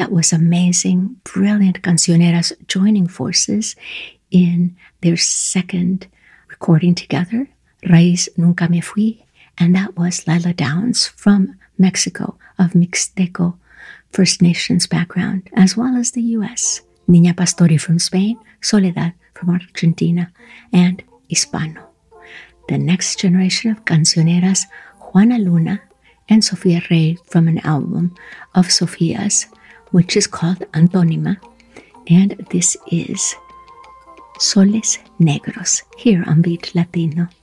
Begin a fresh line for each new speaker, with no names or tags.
that was amazing, brilliant cancioneras joining forces in their second recording together, Raíz Nunca Me Fui, and that was Lila Downs from Mexico, of Mixteco First Nations background, as well as the U.S., Niña Pastori from Spain, Soledad from Argentina, and Hispano. The next generation of cancioneras, Juana Luna and Sofia Rey, from an album of Sofia's, which is called Antónima, and this is Soles Negros, here on Beat Latino.